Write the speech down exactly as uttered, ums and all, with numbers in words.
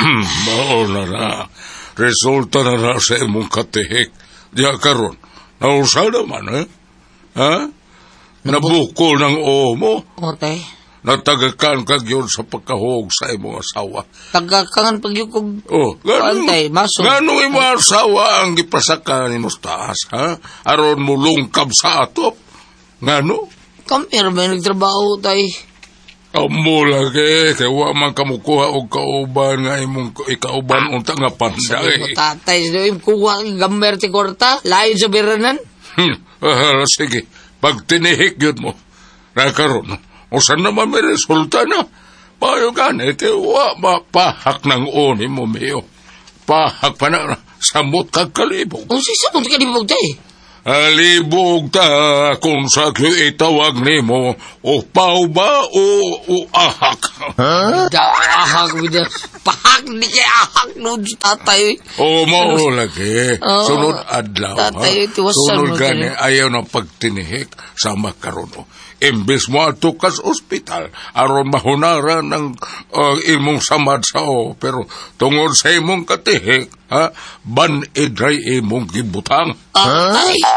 Mao na na. Resulta na na sa imong katihik. Diya karon, nausa naman, eh? Ha? Nabukol ng oo mo. O, tay. Natagakan ka yun sa pagkahog sa imong asawa. Tagakangan pag yung kong... Oh, gano'ng Antay, maso. gano'ng imong asawa ang gipasaka ni Mustas, ha? Aron mo lungkab sa atop. Ngano? Kamir may nagtrabaho, tay. Amo lagi, kaya wa man kamukuha o kauban nga imong ikauban unta nga panday. Sabi ko, tatay, yung kuha ang gamber ti kwarta, layo sa biranan. Hmm, ah, sige, pag tinihik yun mo, nakaroon, o saan naman may resulta na? Payo ganit, eh, wa mapahak ng oni mo, Mio. Pahak pa na, samot kag kalibog. O, si samot kalibog, tay. Alibog ta kung sa itawag ni mo, o pau ba o, o ahak? Huh? Da, ahak, vida. Pahak, di kaya ahak nun sa tatay. O mao lagi, Oh, sunod adlaw. tatay, ha? tiwasan Sunod mo gani, din. ayaw ng pagtinihik sa makaroon. Imbis mo ato kas ospital, aron mahunara ng uh, imong samad sa o, pero tungod sa imong katihik, ha, ban idray imong gibutang. Ah, tay.